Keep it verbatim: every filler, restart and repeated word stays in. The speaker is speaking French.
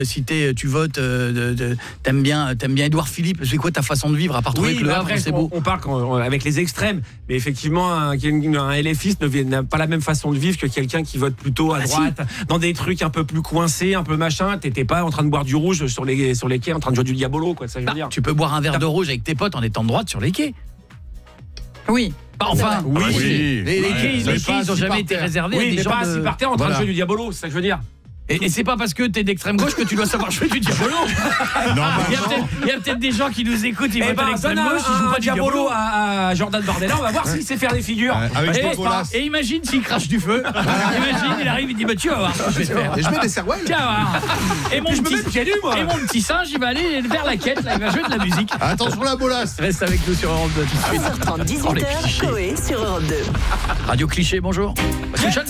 Si t'es, tu votes, euh, de, de, t'aimes bien, t'aimes bien Édouard Philippe. C'est quoi ta façon de vivre à part trouver Oui, que le mais Havre, après, c'est on, beau. on parle quand- avec les extrêmes, mais effectivement, un, un LFiste ne vient- n'a pas la même façon de vivre que quelqu'un qui vote plutôt à Ah, droite, dans des trucs un peu plus coincés, un peu machin. T'étais pas en train de boire du rouge sur les sur les quais, en train de jouer du diabolo, quoi. Ça je veux Bah, dire. tu peux boire un verre de rouge avec tes potes en étant de droite sur les quais. Oui. Bah, enfin, Oui, oui. oui. Les, les Ouais, quais, mais les pas quais, ils ont assis jamais par été terre. réservés à Oui, des mais gens pas de... assis par terre en train Voilà. de jouer du diabolo, c'est ça que je veux dire. Et, et c'est pas parce que t'es d'extrême gauche que tu dois savoir jouer du diabolo. Il y a peut-être, il y a peut-être des gens qui nous écoutent, ils Eh votent à ben, l'extrême donne un, gauche, ils jouent un pas du diabolo diabolo. à, à Jordan Bardella, on va voir s'il sait faire des figures. Ouais, avec Et, des bolas. et imagine s'il crache du feu. Imagine, il arrive, il dit bah tu vas voir ce que je vais te faire. Et je mets des cervelles. Tiens, voir. Et mon, Je me petit, mets pieds nus, moi. et mon petit singe, il va aller vers la quête, là, il va jouer de la musique. Attention la bolasse. Reste avec nous sur Europe deux tout de suite. seize heures trente, Oh, les dix-huit heures, clichés. Coé sur Europe deux. Radio Cliché, bonjour. Parce que chaque